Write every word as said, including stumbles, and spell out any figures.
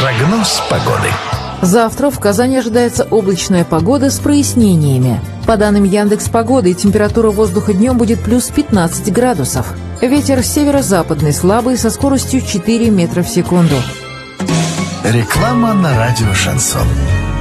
Прогноз погоды. Завтра в Казани ожидается облачная погода с прояснениями. По данным Яндекс.Погоды, температура воздуха днем будет плюс пятнадцать градусов. Ветер северо-западный слабый со скоростью четыре метра в секунду. Реклама на радио «Шансон».